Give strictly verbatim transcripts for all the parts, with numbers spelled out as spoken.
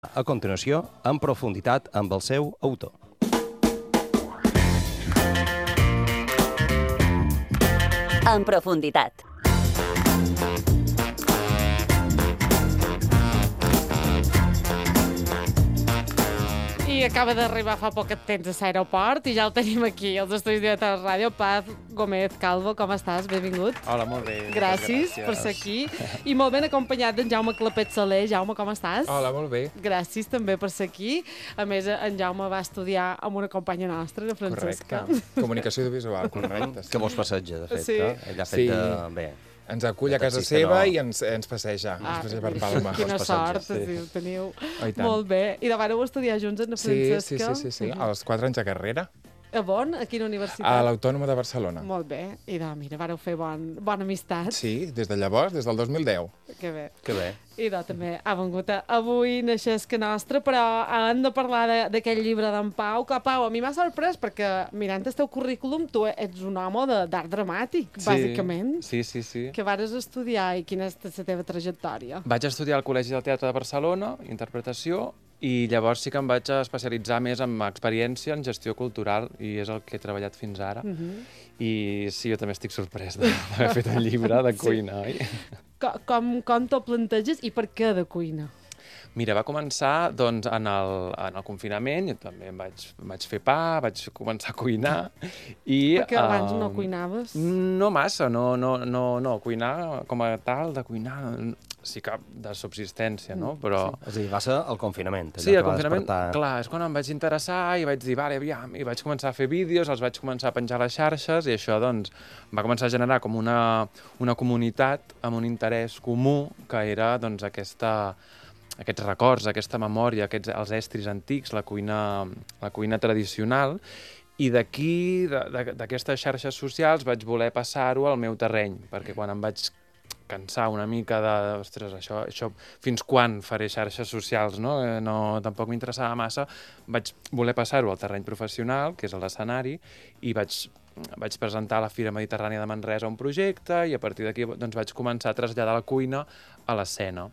A continuació, en profunditat amb el seu autor. En profunditat. I acaba d'arribar fa poc temps a l'aeroport i ja el tenim aquí, als estudis de Ràdio. Paz Gómez Calvo, com estàs? Benvingut. Hola, molt bé. Gràcies, gràcies per ser aquí. I molt ben acompanyat d'en Jaume Clapet Soler. Jaume, com estàs? Hola, molt bé. Gràcies també per ser aquí. A més, en Jaume va estudiar amb una companya nostra, la Francesca. Correcte. Comunicació audiovisual, correcte. Que vos passeja, de fet, Sí. que ell ha fet Sí. de... bé. Ens acull a casa Taxista, seva no. i ens, ens passeja. Ah, ens passeja per Palma. quina Els sort, passatges, sí. sí. teniu. Oh, i tant. Molt bé. I davant heu estudiar junts amb la Sí, sí, Francesca? sí, sí, sí. Als quatre anys de carrera, A Bon? A quina universitat? a l'Autònoma de Barcelona. Molt bé. I de, mira, vareu fer bon, bona amistat. Sí, des de llavors, des del dos mil deu. Que bé. Que bé. I de, també ha vengut a, avui Naixesca Nostra, però hem de parlar de- d'aquest llibre d'en Pau, que Pau, a mi m'ha sorprès perquè mirant el teu currículum tu ets un home de- d'art dramàtic, bàsicament. Sí, sí, sí. Que vares estudiar i quina és la teva trajectòria? Vaig estudiar al Col·legi del Teatre de Barcelona, interpretació, i llavors sí que em vaig especialitzar més en experiència en gestió cultural, i és el que he treballat fins ara. Mhm. I sí, jo també estic sorprès de- d'haver fet un llibre de cuina, oi? Co com, com t'ho planteges i per què de cuina? Mira, va començar doncs, en, el, en el confinament, jo també em vaig, vaig fer pa, vaig començar a cuinar, i... Perquè abans no em, cuinaves? No massa, no, no, no, no, cuinar com a tal, de cuinar, sí que de subsistència, no? Però... És a dir, va ser el confinament. allò Sí, que el va confinament, despertar- clar, és quan em vaig interessar i vaig dir, vale, aviam, i vaig començar a fer vídeos, els vaig començar a penjar a les xarxes i això, doncs, va començar a generar com una, una comunitat amb un interès comú que era, doncs, aquesta, aquests records, aquesta memòria, aquests, els estris antics, la cuina, la cuina tradicional, i d'aquí, de- de- d'aquestes xarxes socials, vaig voler passar-ho al meu terreny, perquè quan em vaig cansar una mica de, ostres, això, això fins quan faré xarxes socials, no? Eh, no tampoc m'interessava massa. Vaig voler passar-ho al terreny professional, que és l'escenari, i vaig, vaig presentar a la Fira Mediterrània de Manresa un projecte i a partir d'aquí doncs, vaig començar a traslladar la cuina a l'escena.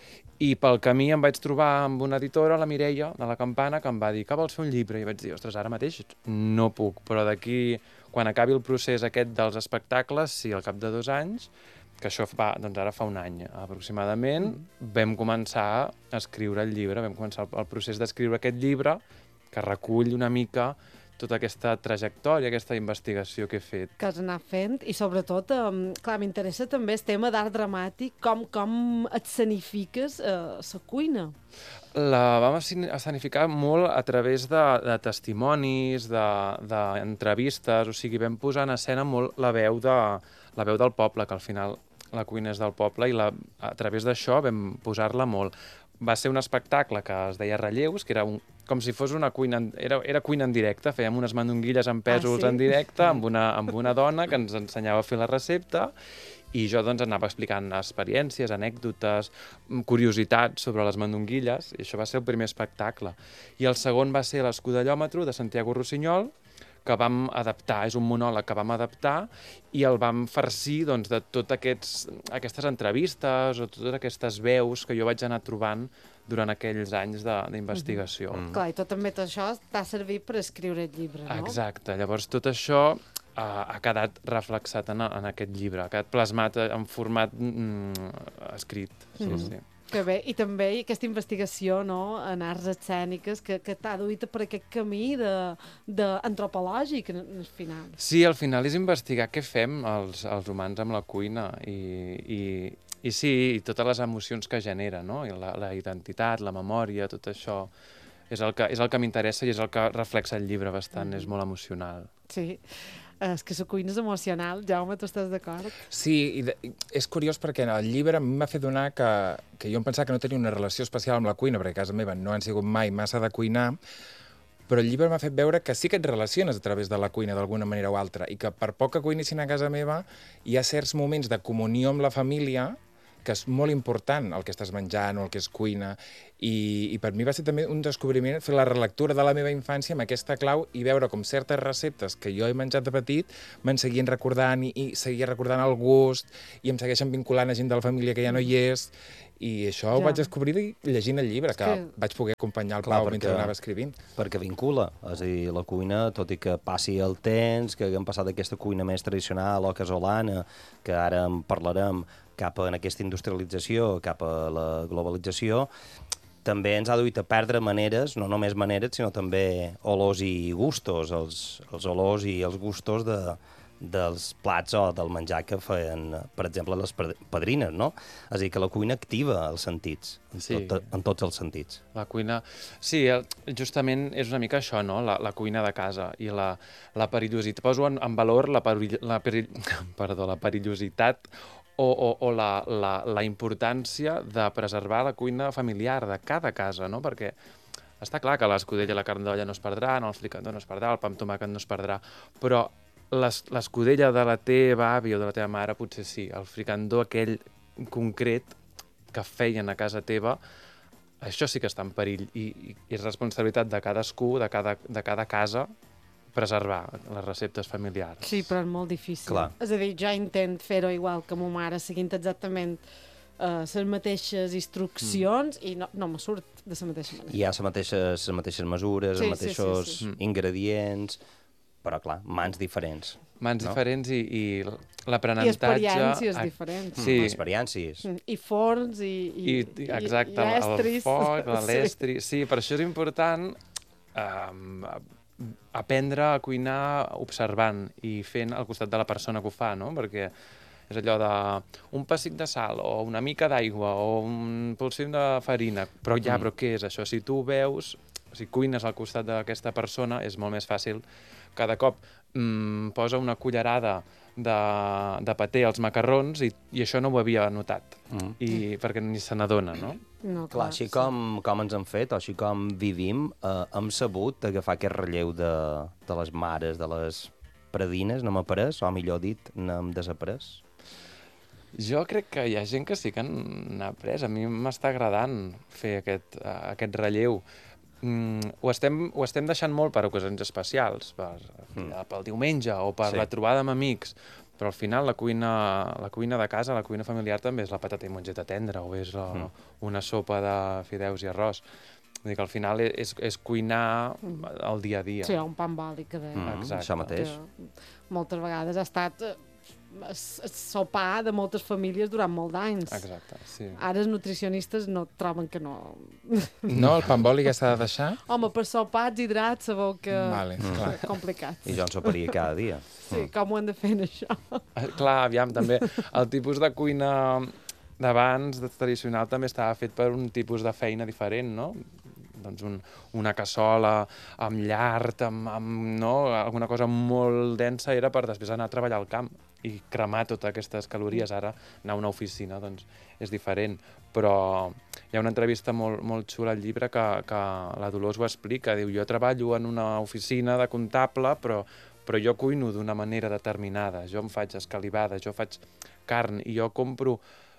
I pel camí em vaig trobar amb una editora, la Mireia, de la Campana, que em va dir que vols fer un llibre? I vaig dir, ostres, ara mateix no puc, però d'aquí, quan acabi el procés aquest dels espectacles, sí, al cap de dos anys, que això fa, doncs ara fa un any aproximadament, vam començar a escriure el llibre, vam començar el, el procés d'escriure aquest llibre, que recull una mica tota aquesta trajectòria, aquesta investigació que he fet. Que has anat fent i sobretot, eh, clar, m'interessa també el tema d'art dramàtic, com, com escenifiques eh, la cuina. La vam escen- escenificar molt a través de, de testimonis, d'entrevistes, o sigui, vam posar en escena molt la veu, de, la veu del poble, que al final la cuina és del poble, i la, a través d'això vam posar-la molt. Va ser un espectacle que es deia Relleus, que era un, com si fos una cuina, en- era, era cuina en directe, fèiem unes mandonguilles amb pèsols sí? en directe, amb una, amb una dona que ens ensenyava a fer la recepta, i jo doncs anava explicant experiències, anècdotes, mm, curiositats sobre les mandonguilles, i això va ser el primer espectacle. I el segon va ser l'Escudellòmetre de Santiago Rossinyol, que vam adaptar, és un monòleg que vam adaptar i el vam farcir doncs, de totes aquests, aquestes entrevistes o totes aquestes veus que jo vaig anar trobant durant aquells anys de- d'investigació. Mm. Clar, i tot també tot això t'ha servit per escriure el llibre, no? Exacte, llavors tot això uh, ha quedat reflexat en, en aquest llibre, ha quedat plasmat en format mm, escrit. Sí, Mhm. sí. Que bé, i també aquesta investigació, no?, en arts escèniques que, que t'ha duit per aquest camí de, de antropològic, al final. Sí, al final és investigar què fem els, els humans amb la cuina i, i, i sí, i totes les emocions que genera, no? I la, la identitat, la memòria, tot això és el que, és el que m'interessa i és el que reflexa el llibre bastant, Mhm. és molt emocional. Sí, és que la cuina és emocional. Jaume, tu estàs d'acord? Sí, i de, i és curiós perquè el llibre a mi m'ha fet donar que, que jo em pensava que no tenia una relació especial amb la cuina, perquè a casa meva no han sigut mai massa de cuinar, però el llibre m'ha fet veure que sí que et relaciones a través de la cuina d'alguna manera o altra, i que per poc que cuinissin a casa meva hi ha certs moments de comunió amb la família que és molt important el que estàs menjant o el que es cuina, i, i per mi va ser també un descobriment fer la relectura de la meva infància amb aquesta clau i veure com certes receptes que jo he menjat de petit me'n seguien recordant i, i seguia recordant el gust i em segueixen vinculant a gent de la família que ja no hi és, i això ja. ho vaig descobrir llegint el llibre, que, que vaig poder acompanyar el Clar, Pau perquè, mentre anava escrivint. Perquè vincula, és a dir, la cuina, tot i que passi el temps, que haguem passat d'aquesta cuina més tradicional o casolana, que ara en parlarem, cap a aquesta industrialització, cap a la globalització, també ens ha duit a perdre maneres, no només maneres, sinó també olors i gustos, els, els olors i els gustos de, dels plats o del menjar que feien, per exemple, les padrines, no? És a dir, que la cuina activa els sentits, en, sí. tot, en tots els sentits. La cuina... Sí, justament és una mica això, no? La, la cuina de casa i la, la perillositat. Poso en, en valor la, perill, la, perill, perdó, la perillositat o, o, o la, la, la importància de preservar la cuina familiar de cada casa, no? Perquè està clar que l'escudella i la carn d'olla no es perdran, el fricandó no es perdrà, el pa amb tomàquet no es perdrà, però l'escudella de la teva àvia o de la teva mare potser sí, el fricandó aquell concret que feien a casa teva, això sí que està en perill i, i és responsabilitat de cadascú, de cada, de cada casa, preservar les receptes familiars. Sí, però és molt difícil. Clar. És a dir, jo intent fer-ho igual que ma mare, seguint exactament uh, les mateixes instruccions mm. i no, no me surt de la mateixa manera. Hi ha les mateixes, les mateixes mesures, sí, els mateixos sí, sí, sí. ingredients, però clar, mans diferents. Mans no? diferents i, i l'aprenentatge... I experiències ah, diferents. Sí. Mm, experiències. I forns i... I, I exacte, i el foc, l'estri... Sí. sí, per això és important um, aprendre a cuinar observant i fent al costat de la persona que ho fa, no? Perquè és allò de un pessic de sal o una mica d'aigua o un polsim de farina, però ja, mm. però què és això? Si tu veus, si cuines al costat d'aquesta persona, és molt més fàcil. Cada cop mm, posa una cullerada de, de paté als macarrons i, i això no ho havia notat, mm. i, perquè ni se n'adona, no? No, clar, clar, així sí. com, com ens han fet, o així com vivim, eh, hem sabut agafar aquest relleu de, de les mares, de les predines, no m'ha pres, o millor dit, n'hem desaprès. Jo crec que hi ha gent que sí que n'ha après. A mi m'està agradant fer aquest, uh, aquest relleu. Mm, ho, estem, ho estem deixant molt per ocasions especials, per, mm. pel diumenge o per sí. la trobada amb amics, però al final la cuina, la cuina de casa, la cuina familiar també és la patata i mongeta tendra o és la, mm. una sopa de fideus i arròs. Vull dir que al final és, és cuinar el dia a dia. Sí, un pa amb oli que deia. Mm, Exacte. Això mateix. Que moltes vegades ha estat el sopar de moltes famílies durant molt d'anys. Exacte, sí. Ara els nutricionistes no troben que no... No, el pa amb oli que s'ha de deixar? Home, per sopars, hidrats, sabeu que vale, és clar. complicat. I jo en soparia cada dia. Sí, com ho hem de fer en això? Clar, aviam, també el tipus de cuina d'abans, de tradicional, també estava fet per un tipus de feina diferent, no? Doncs un, una cassola amb llard, amb, amb no? alguna cosa molt densa, era per després anar a treballar al camp i cremar totes aquestes calories. Ara anar a una oficina doncs, és diferent, però hi ha una entrevista molt, molt xula al llibre que, que la Dolors ho explica. Diu, jo treballo en una oficina de comptable, però, però jo cuino d'una manera determinada. Jo em faig escalivada, jo faig carn i jo compro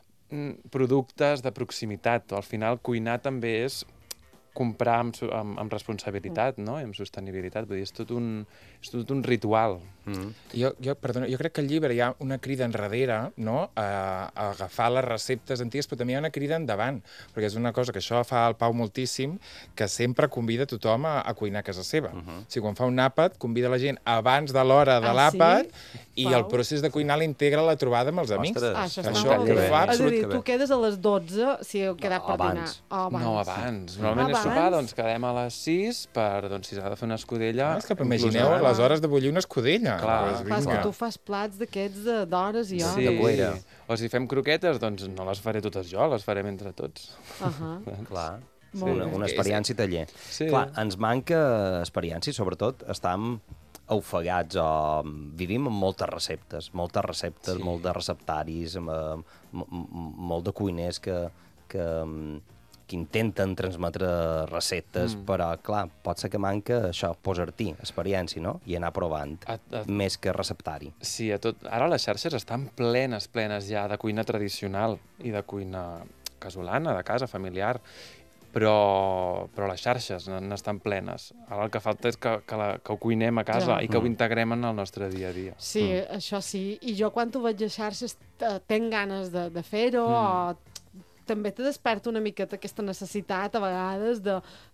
mm, productes de proximitat. Al final, cuinar també és comprar amb, amb, amb responsabilitat, no? I amb sostenibilitat. Vull dir, és tot un, és tot un ritual. Mm. Jo, jo, perdona, jo crec que al llibre hi ha una crida enrere, no? a, a agafar les receptes antigues, però també hi ha una crida endavant, perquè és una cosa que això fa el Pau moltíssim, que sempre convida tothom a, a cuinar a casa seva. Uh -huh. O sigui, quan fa un àpat, convida la gent abans de l'hora de ah, l'àpat, sí? I Pau? El procés de cuinar l'integra la trobada amb els amics. Ostres, ah, això està això molt bé. bé. Fa És a dir, tu quedes a les dotze, si heu quedat no, per abans. dinar. Oh, abans. No, abans. Normalment abans. És sopar, doncs quedem a les sis per, doncs, si s'ha de fer una escudella... Ah, és que imagineu a les hores de bullir una escudella. Clar, pues, que tu fas plats d'aquests d'hores i hores. Sí, de cuera. O si fem croquetes, doncs no les faré totes jo, les farem entre tots. Uh -huh. Clar, sí. una, una experiència taller. Sí. Clar, ens manca experiència, sobretot estem ofegats o vivim amb moltes receptes, moltes receptes, sí. molt de receptaris, amb, amb, amb, molt de cuiners que, que, que intenten transmetre receptes, mm. però, clar, pot ser que manca això, posar-t'hi, experiència, no? I anar provant, A, a, més que receptari. sí, a tot... ara les xarxes estan plenes, plenes ja de cuina tradicional i de cuina casolana, de casa, familiar, però, però les xarxes n'estan plenes. Ara el que falta és que, que, la, que ho cuinem a casa Clar. i que ho Mm. integrem en el nostre dia a dia. Sí, mm. això sí. I jo quan ho veig a xarxes eh, tenc ganes de, de fer-ho mm. o també te desperta una miqueta aquesta necessitat a vegades de